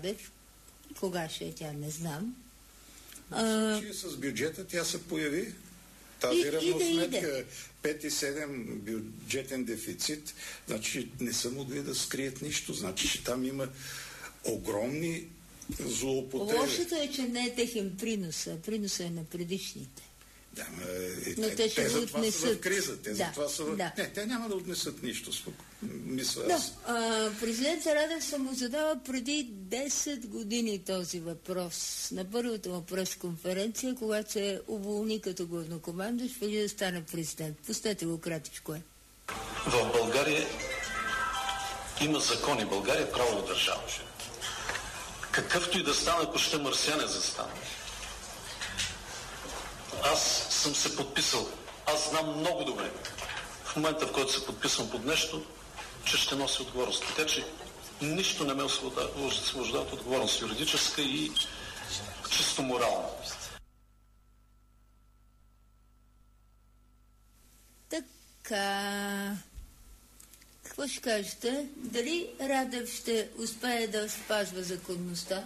Кога ще е тя, не знам. В случай с бюджета тя се появи. Тази равносметка 5,7 бюджетен дефицит, значи не са могли да скрият нищо. Значи, че там има огромни злоупотреби. Лошото е, че не е техен приноса. Приноса е на предишните. Да, но те ще за го това отнесат. Са в криза. Те за това са да. Не, те няма да отнесат нищо. Мисля аз. Президент Радев съм му задава преди 10 години този въпрос. На първата му пресконференция, когато се уволни като главнокомандващ, преди да стане президент. Пуснете го кратичко е. В България има закони. България е правова държава. Какъвто и да стане, ако ще марсиане застане. Аз съм се подписал. Аз знам много добре в момента, в който се подписвам под нещо, че ще нося отговорност. Така че нищо не ме освобождава от отговорност, юридическа и чисто морална. Така... Какво ще кажете? Дали Радев ще успее да спазва законността?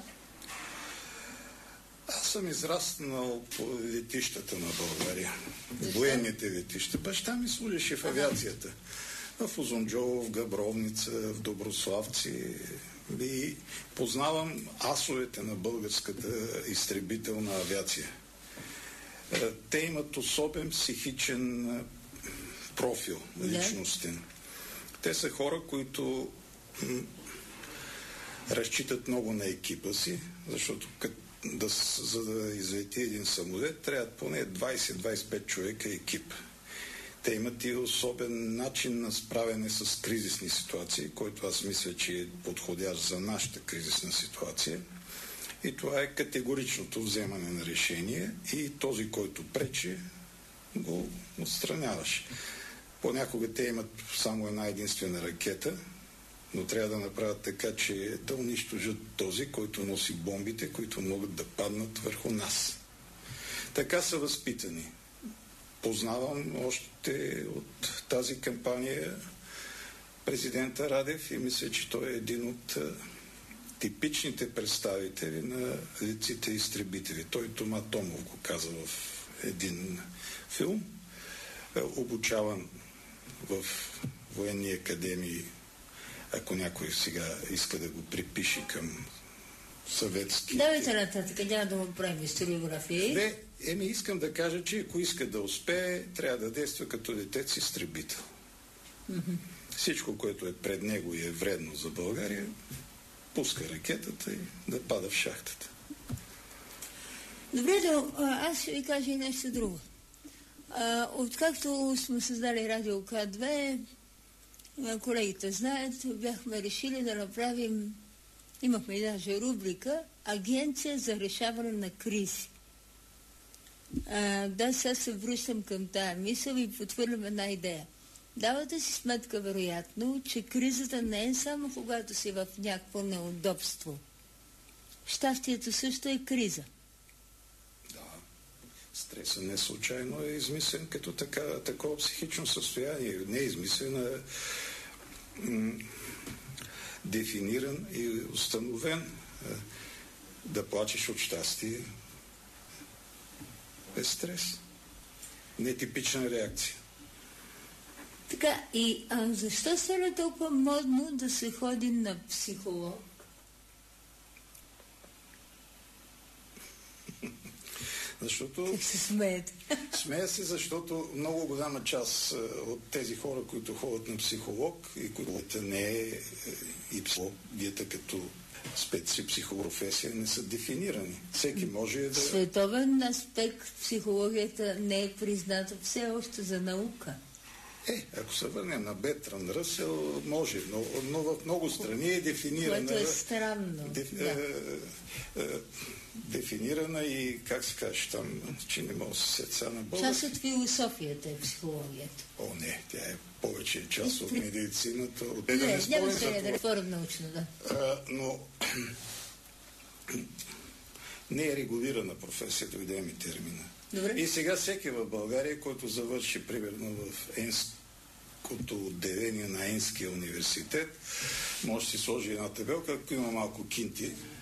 Аз съм израснал по летищата на България. Военните летища. Баща ми служеше в авиацията. В Узунджово, в Габровница, в Доброславци. И познавам асовете на българската изтребителна авиация. Те имат особен психичен профил, личностен. Те са хора, които разчитат много на екипа си, защото за да излети един самолет, трябва поне 20-25 човека екип. Те имат и особен начин на справяне с кризисни ситуации, който аз мисля, че е подходящ за нашата кризисна ситуация. И това е категоричното вземане на решение и този, който пречи, го отстраняваш. Понякога те имат само една единствена ракета, но трябва да направят така, че да унищожат този, който носи бомбите, които могат да паднат върху нас. Така са възпитани. Познавам още от тази кампания президента Радев и мисля, че той е един от типичните представители на летците изтребители. Той Тома Томов го каза в един филм, обучаван в военни академии, ако някой сега иска да го припише към съветски... Давайте нататък, няма да му правим историография. Не, искам да кажа, че ако иска да успее, трябва да действа като летец изтребител. Mm-hmm. Всичко, което е пред него и е вредно за България, пуска ракетата и да пада в шахтата. Добре, аз ще ви кажа и нещо друго. Откакто сме създали Радио К2, колегите знаят, бяхме решили да направим, имахме и даже рубрика Агенция за решаване на кризи. Да, сега се връщам към тая мисъл и потвърлям една идея. Давате си сметка, вероятно, че кризата не е само когато си в някакво неудобство. Щастието също е криза. Стресът не случайно е измислен като такова психично състояние. Не е измислен, а дефиниран и установен. Да плачеш от щастие без стрес. Нетипична реакция. Така, и защо стана толкова модно да се ходи на психолог? Защото... Как се смеете? Смея се, защото много голяма част от тези хора, които ходят на психолог и които не е и психологията като психопрофесия не са дефинирани. Всеки може да... Световен аспект психологията не е призната все още за наука. Ако се върнем на Бертранд Ръсел, може, но в много страни е дефинирана. Което е странно. Дефинирана и, как се каже там, че не мога да се сетя на български. Част от философията е психологията. Не, тя е повече част от медицината. Няма се да реформ научно, да. Но не е регулирана професия, дойдем и термина. Добре. И сега всеки в България, който завърши примерно в Енското отделение на Енския университет, може да си сложи една табелка, ако има малко кинти,